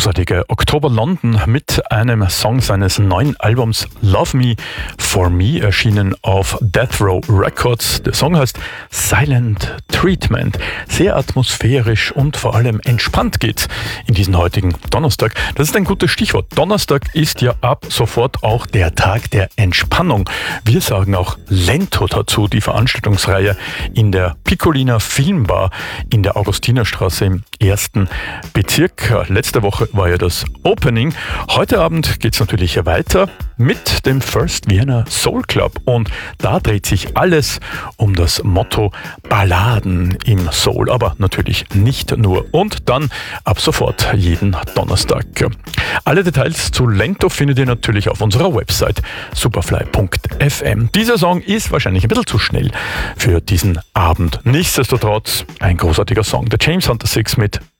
großartige Oktober London mit einem Song seines neuen Albums Love Me For Me, erschienen auf Death Row Records. Der Song heißt Silent Treatment. Sehr atmosphärisch und vor allem entspannt geht's in diesen heutigen Donnerstag. Das ist ein gutes Stichwort. Donnerstag ist ja ab sofort auch der Tag der Entspannung. Wir sagen auch Lento dazu, die Veranstaltungsreihe in der Piccolina Filmbar in der Augustinerstraße im 1. Bezirk. Letzte Woche war ja das Opening. Heute Abend geht's natürlich weiter mit dem First Vienna Soul Club und da dreht sich alles um das Motto Balladen im Soul, aber natürlich nicht nur. Und dann ab sofort jeden Donnerstag. Alle Details zu Lento findet ihr natürlich auf unserer Website superfly.fm. Dieser Song ist wahrscheinlich ein bisschen zu schnell für diesen Abend. Nichtsdestotrotz ein großartiger Song. Der James Hunter 6 mit